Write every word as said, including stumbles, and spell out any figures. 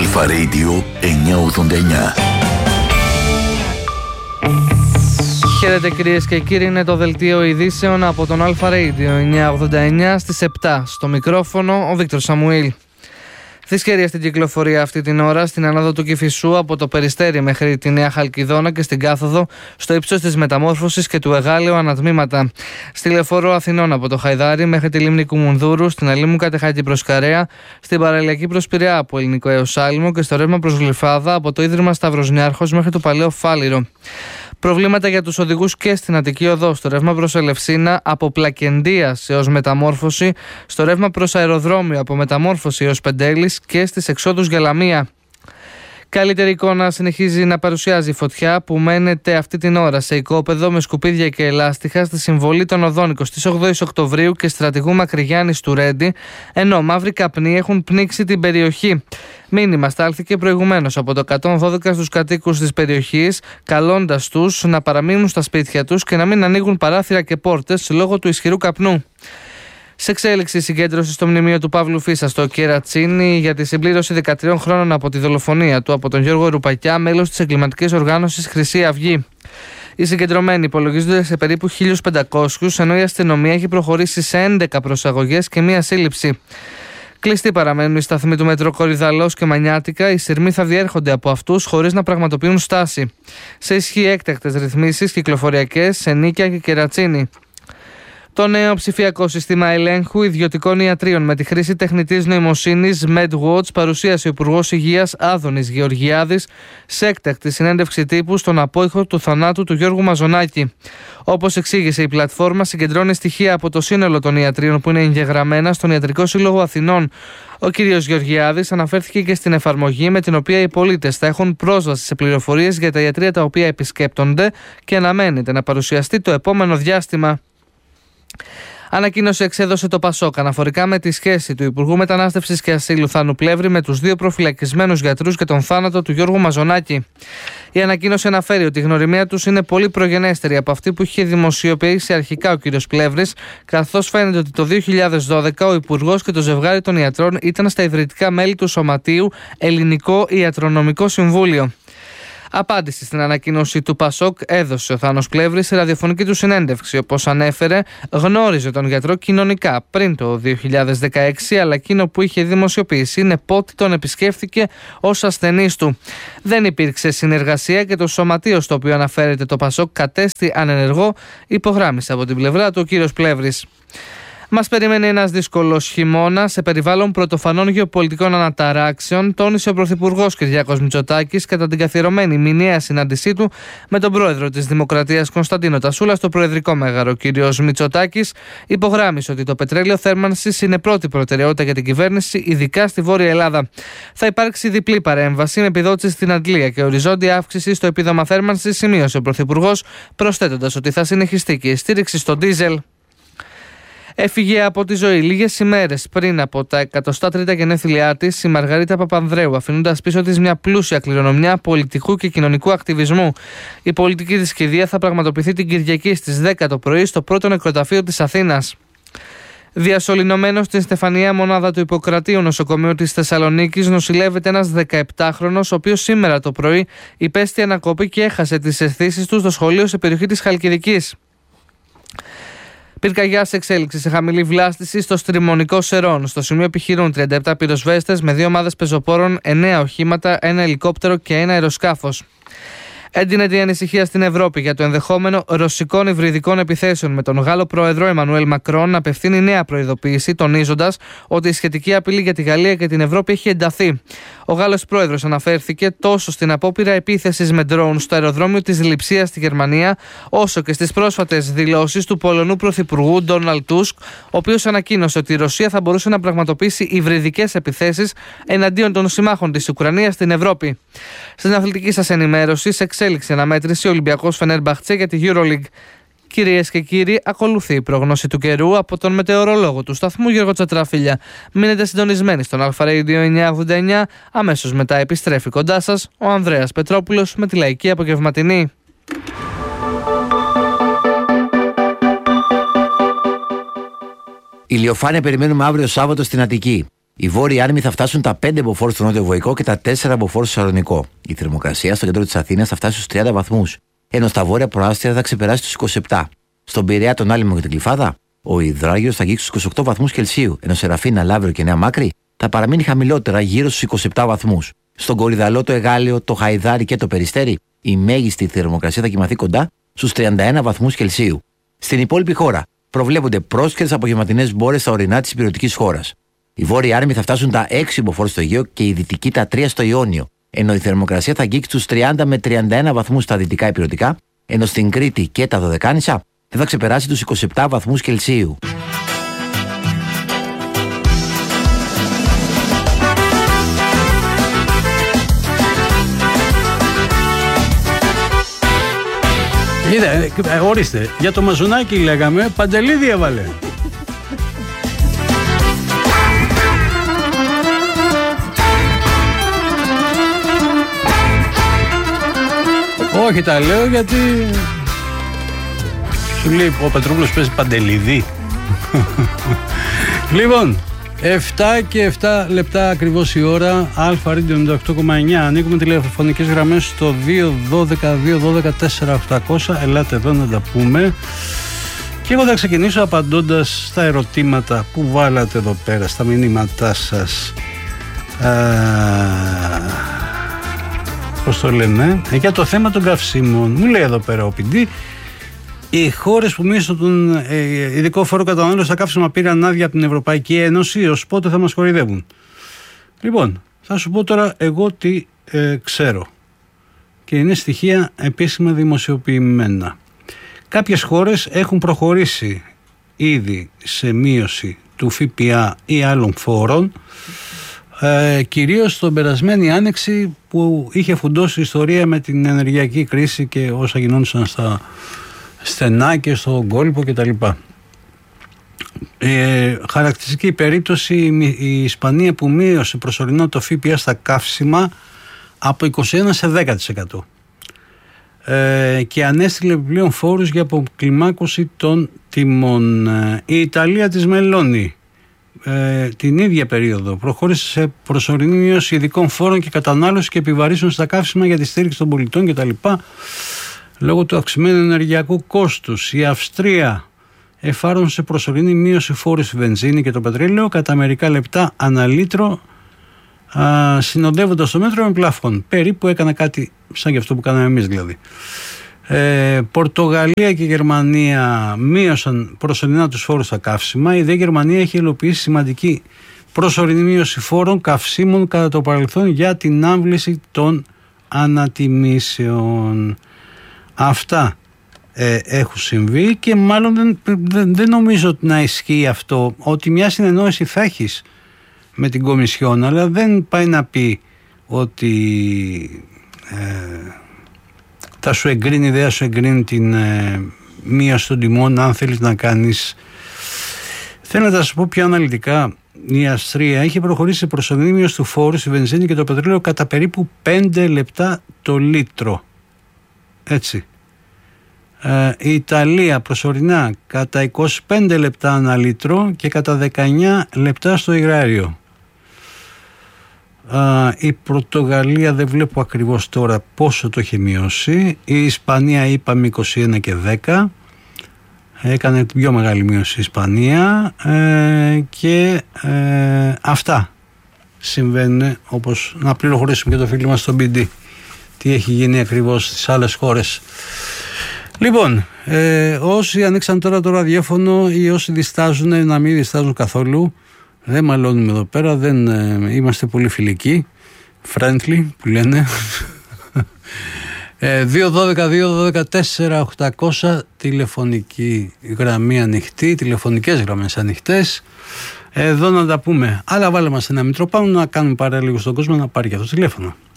Αλφα Radio εννιακόσια ογδόντα εννιά. Χαίρετε κυρίες και κύριοι, είναι το δελτίο ειδήσεων από τον Αλφα Radio εννιακόσια ογδόντα εννιά στις επτά. Στο μικρόφωνο ο Βίκτορ Σαμουήλ. Δυσχέρεια στην κυκλοφορία αυτή την ώρα στην ανάδο του Κηφισού από το Περιστέρι μέχρι τη Νέα Χαλκιδόνα και στην Κάθοδο στο ύψος της Μεταμόρφωσης και του Εγάλεου ανατμήματα. Στη Λεωφόρο Αθηνών από το Χαϊδάρι μέχρι τη Λίμνη Κουμουνδούρου, στην Αλήμου Κατεχάκη προς Καρέα, στην Παραλιακή προς Πειραιά από Ελληνικό έως Άλυμο και στο ρεύμα προς Γλυφάδα από το Ίδρυμα Σταυροσνιάρχος μέχρι το Παλαιό Φάληρο. Προβλήματα για τους οδηγούς και στην Αττική Οδό, στο ρεύμα προς Ελευσίνα από Πλακεντίας έως Μεταμόρφωση, στο ρεύμα προς Αεροδρόμιο από Μεταμόρφωση έως Πεντέλης και στις εξόδους για Λαμία. Καλύτερη εικόνα συνεχίζει να παρουσιάζει η φωτιά που μένεται αυτή την ώρα σε οικόπεδο με σκουπίδια και ελάστιχα στη συμβολή των οδών εικοστής όγδοης Οκτωβρίου και Στρατηγού Μακρυγιάννης του Ρέντι, ενώ μαύροι καπνοί έχουν πνίξει την περιοχή. Μήνυμα στάλθηκε προηγουμένως από το εκατόν δώδεκα στους κατοίκους της περιοχής, καλώντας τους να παραμείνουν στα σπίτια τους και να μην ανοίγουν παράθυρα και πόρτες λόγω του ισχυρού καπνού. Σε εξέλιξη συγκέντρωση στο μνημείο του Παύλου Φίσα στο Κερατσίνι για τη συμπλήρωση δεκατριών χρόνων από τη δολοφονία του από τον Γιώργο Ρουπακιά, μέλος της εγκληματικής οργάνωσης Χρυσή Αυγή. Οι συγκεντρωμένοι υπολογίζονται σε περίπου χίλιους πεντακόσιους, ενώ η αστυνομία έχει προχωρήσει σε έντεκα προσαγωγές και μία σύλληψη. Κλειστοί παραμένουν οι σταθμοί του μετρό Κορυδαλός και Μανιάτικα. Οι σειρμοί θα διέρχονται από αυτούς χωρίς να πραγματοποιούν στάση. Σε ισχύ έκτακτες ρυθμίσεις κυκλοφοριακές σε Νίκαια και Κερατσίνι. Το νέο ψηφιακό σύστημα ελέγχου ιδιωτικών ιατρίων με τη χρήση τεχνητής νοημοσύνης MedWatch παρουσίασε ο Υπουργός Υγείας Άδωνης Γεωργιάδης σε έκτακτη συνέντευξη τύπου στον απόϊχο του θανάτου του Γιώργου Μαζονάκη. Όπως εξήγησε, η πλατφόρμα συγκεντρώνει στοιχεία από το σύνολο των ιατρίων που είναι εγγεγραμμένα στον Ιατρικό Σύλλογο Αθηνών. Ο κ. Γεωργιάδης αναφέρθηκε και στην εφαρμογή με την οποία οι πολίτες θα έχουν πρόσβαση σε πληροφορίες για τα ιατρεία τα οποία επισκέπτονται και αναμένεται να παρουσιαστεί το επόμενο διάστημα. Ανακοίνωση εξέδωσε το Πασόκ αναφορικά με τη σχέση του Υπουργού Μετανάστευσης και Ασύλου Θάνου Πλεύρη με τους δύο προφυλακισμένους γιατρούς και τον θάνατο του Γιώργου Μαζονάκη. Η ανακοίνωση αναφέρει ότι η γνωριμία τους είναι πολύ προγενέστερη από αυτή που είχε δημοσιοποιήσει αρχικά ο κ. Πλεύρης, καθώς φαίνεται ότι το δύο χιλιάδες δώδεκα ο Υπουργός και το ζευγάρι των ιατρών ήταν στα ιδρυτικά μέλη του Σωματείου Ελληνικό Ιατρονομικό Συμβούλιο. Απάντηση στην ανακοίνωση του Πασόκ έδωσε ο Θάνος Πλεύρης σε ραδιοφωνική του συνέντευξη. Όπως ανέφερε, γνώριζε τον γιατρό κοινωνικά πριν το δύο χιλιάδες δεκαέξι, αλλά εκείνο που είχε δημοσιοποιήσει είναι πότε τον επισκέφθηκε ως ασθενής του. Δεν υπήρξε συνεργασία και το σωματείο στο οποίο αναφέρεται το Πασόκ κατέστη ανενεργό, υπογράμμισε από την πλευρά του ο κύριος Πλεύρης. Μας περιμένει ένας δύσκολος χειμώνας σε περιβάλλον πρωτοφανών γεωπολιτικών αναταράξεων, τόνισε ο Πρωθυπουργός Κυριάκος Μητσοτάκης κατά την καθιερωμένη μηνιαία συνάντησή του με τον πρόεδρο της Δημοκρατίας Κωνσταντίνο Τασούλα στο Προεδρικό Μέγαρο. Ο κ. Μητσοτάκης υπογράμμισε ότι το πετρέλαιο θέρμανσης είναι πρώτη προτεραιότητα για την κυβέρνηση, ειδικά στη Βόρεια Ελλάδα. Θα υπάρξει διπλή παρέμβαση με επιδότηση στην αντλία και οριζόντια αύξηση στο επίδομα θέρμανσης, σημείωσε ο Πρωθυπουργός, προσθέτοντας ότι θα συνεχιστεί και η στήριξη στο ντίζελ. Έφυγε από τη ζωή λίγες ημέρες πριν από τα εκατοστά τρίτα γενέθλιά της η Μαργαρίτα Παπανδρέου, αφήνοντας πίσω της μια πλούσια κληρονομιά πολιτικού και κοινωνικού ακτιβισμού. Η πολιτική της κηδεία θα πραγματοποιηθεί την Κυριακή στις δέκα το πρωί στο πρώτο νεκροταφείο της Αθήνας. Διασωληνωμένος στην Στεφανία μονάδα του Ιπποκρατίου νοσοκομείου της Θεσσαλονίκης νοσηλεύεται ένας δεκαεπτάχρονος, ο οποίος σήμερα το πρωί υπέστη ανακοπή και έχασε τις αισθήσεις του στο σχολείο σε περιοχή της Χαλκιδικής. Πυρκαγιά σε εξέλιξη σε χαμηλή βλάστηση στο Στριμονικό Σερών. Στο σημείο επιχειρούν τριάντα επτά πυροσβέστες με δύο ομάδες πεζοπόρων, εννέα οχήματα, ένα ελικόπτερο και ένα αεροσκάφος. Έντυνεται η ανησυχία στην Ευρώπη για το ενδεχόμενο ρωσικών υβριδικών επιθέσεων, με τον Γάλλο πρόεδρο Εμμανουέλ Μακρόν να απευθύνει νέα προειδοποίηση, τονίζοντας ότι η σχετική απειλή για τη Γαλλία και την Ευρώπη έχει ενταθεί. Ο Γάλλος πρόεδρος αναφέρθηκε τόσο στην απόπειρα επίθεσης με ντρόουν στο αεροδρόμιο της Λειψίας στη Γερμανία, όσο και στις πρόσφατες δηλώσεις του Πολωνού πρωθυπουργού Ντόναλντ Τούσκ, ο οποίος ανακοίνωσε ότι η Ρωσία θα μπορούσε να πραγματοποιήσει υβριδικές επιθέσεις εναντίον των συμμάχων της Ουκρανίας στην Ευρώπη. Στην αθλητική σας ενημέρωση, σε εξέλιξη αναμέτρηση Ολυμπιακός Φενέρμπαχτσε για τη EuroLeague. Κυρίες και κύριοι, ακολουθεί η πρόγνωση του καιρού από τον μετεωρολόγο του σταθμού Γιώργο Τσατράφυλια. Μείνετε συντονισμένοι στον Αλφα Radio εννιακόσια ογδόντα εννιά. Αμέσως μετά επιστρέφει κοντά σας ο Ανδρέας Πετρόπουλος με τη λαϊκή απογευματινή. Ηλιοφάνεια περιμένουμε αύριο Σάββατο στην Αττική. Οι βόρειοι άνεμοι θα φτάσουν τα πέντε μποφόρ στο νότιο Βοϊκό και τα τέσσερα μποφόρ στο Σαλονικό. Η θερμοκρασία στο κέντρο της Αθήνας θα φτάσει στους τριάντα βαθμούς, ενώ στα βόρεια προάστια θα ξεπεράσει τους είκοσι επτά. Στον Πειραιά, τον Άλυμο και την Κλιφάδα, ο υδράγιος θα αγγίξει στους είκοσι οκτώ βαθμούς Κελσίου, ενώ σε Ραφίνα, Λαύριο και Νέα Μάκρη θα παραμείνει χαμηλότερα γύρω στους είκοσι επτά βαθμούς. Στον Κορυδαλό, το Εγάλεο, το Χαϊδάρι και το Περιστέρι, η μέγιστη θερμοκρασία θα κοιμαθεί κοντά στους τριάντα ένα βαθμούς Κελσίου. Στην υπόλοιπη χώρα προβλέπονται πρόσκαιρες απογευματινές μπόρες στα ορεινά της υπηρετικής χώρας. Οι βόρειοι άνεμοι θα φτάσουν τα έξι μποφόρ στο Αιγαίο και οι δυτικοί τα τρία στο Ιόνιο, ενώ η θερμοκρασία θα αγγίξει τους τριάντα με τριάντα ένα βαθμούς στα δυτικά υπηρετικά, ενώ στην Κρήτη και τα Δωδεκάνησα δεν θα ξεπεράσει τους είκοσι επτά βαθμούς Κελσίου. Είδα, ορίστε, για το Μαζονάκι λέγαμε, Παντελίδη έβαλε. Όχι, τα λέω γιατί σου λέει ο Πετρόπουλος παίζει Παντελίδη. Λοιπόν, επτά και επτά λεπτά ακριβώς η ώρα. Αλφα Radio ενενήντα οκτώ κόμμα εννιά. Ανοίγουμε τηλεφωνικές γραμμές στο δύο δώδεκα δύο δώδεκα τέσσερα οκτακόσια. Ελάτε εδώ να τα πούμε. Και εγώ θα ξεκινήσω απαντώντας στα ερωτήματα που βάλατε εδώ πέρα, στα μηνύματά σας. Α, πώς το λέμε, για το θέμα των καυσίμων. Μου λέει εδώ πέρα ο Πιντή, οι χώρες που μίσουν τον ε, ειδικό φόρο κατανάλωση στα καύσιμα πήραν άδεια από την Ευρωπαϊκή Ένωση, ως πότε θα μας κοροϊδεύουν. Λοιπόν, θα σου πω τώρα εγώ τι ε, ξέρω. Και είναι στοιχεία επίσημα δημοσιοποιημένα. Κάποιες χώρες έχουν προχωρήσει ήδη σε μείωση του ΦΠΑ ή άλλων φόρων, ε, κυρίως στον περασμένη άνοιξη που είχε φουντώσει η ιστορία με την ενεργειακή κρίση και όσα γινόντουσαν στα στενά και στον κόλπο κτλ. Ε, χαρακτηριστική περίπτωση η Ισπανία που μείωσε προσωρινά το ΦΠΑ στα καύσιμα από είκοσι ένα σε δέκα τοις εκατό ε, και ανέστειλε επιπλέον φόρους για αποκλιμάκωση των τιμών. Η Ιταλία της Μελώνη ε, την ίδια περίοδο προχώρησε σε προσωρινή μείωση ειδικών φόρων και κατανάλωση και επιβαρύσεων στα καύσιμα για τη στήριξη των πολιτών κτλ. Λόγω του αυξημένου ενεργειακού κόστους. Η Αυστρία εφάρμοσε προσωρινή μείωση φόρου στη βενζίνη και το πετρέλαιο κατά μερικά λεπτά ανά λίτρο, συνοδεύοντας το μέτρο με πλαφόν. Περίπου έκανε κάτι σαν και αυτό που κάναμε εμείς δηλαδή. Ε, Πορτογαλία και Γερμανία μείωσαν προσωρινά τους φόρους στα καύσιμα. Η δε Γερμανία έχει υλοποιήσει σημαντική προσωρινή μείωση φόρων καυσίμων κατά το παρελθόν για την άμβληση των ανατιμήσεων. Αυτά ε, έχουν συμβεί και μάλλον δεν, δεν, δεν νομίζω να ισχύει αυτό, ότι μια συνεννόηση θα έχεις με την Κομισιόν, αλλά δεν πάει να πει ότι ε, θα σου εγκρίνει, δεν θα σου εγκρίνει την ε, μείωση των τιμών αν θέλεις να κάνεις. Θέλω να σας πω πιο αναλυτικά. Η Αυστρία έχει προχωρήσει σε προσωρινή μείωση του φόρου στη βενζίνη και το πετρέλαιο κατά περίπου πέντε λεπτά το λίτρο. Έτσι. Ε, η Ιταλία προσωρινά κατά είκοσι πέντε λεπτά ανά λίτρο και κατά δεκαεννιά λεπτά στο υγράριο. Ε, η Πορτογαλία δεν βλέπω ακριβώς τώρα πόσο το έχει μειώσει. Η Ισπανία είπαμε είκοσι ένα και δέκα. Έκανε την πιο μεγάλη μείωση η Ισπανία ε, και ε, αυτά συμβαίνουν, όπως να πληροφορήσουμε και το φίλο μας στον πι ντι τι έχει γίνει ακριβώς στις άλλες χώρες. Λοιπόν, ε, όσοι ανοίξαν τώρα το ραδιόφωνο ή όσοι διστάζουν να μην διστάζουν καθόλου, δεν μαλώνουμε εδώ πέρα, δεν ε, είμαστε πολύ φιλικοί, friendly που λένε. ε, δύο δώδεκα δύο δώδεκα τέσσερα οκτακόσια τηλεφωνική γραμμή ανοιχτή, τηλεφωνικές γραμμές ανοιχτές. Εδώ να τα πούμε. Άλλα βάλε μας ένα Μητροπάνο να κάνουμε παρέα λίγο στον κόσμο να πάρει και αυτό το τηλέφωνο.